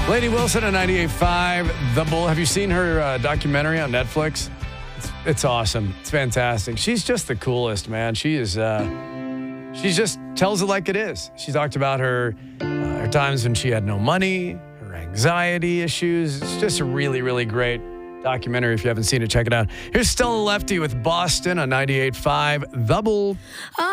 Lady Wilson on 98.5 The Bull. Have you seen her documentary on Netflix? It's awesome. It's fantastic. She's just the coolest, man. She is. She just tells it like it is. She talked about her times when she had no money, her anxiety issues. It's just a really, really great documentary. If you haven't seen it, check it out. Here's Stella Lefty with Boston on 98.5 The Bull.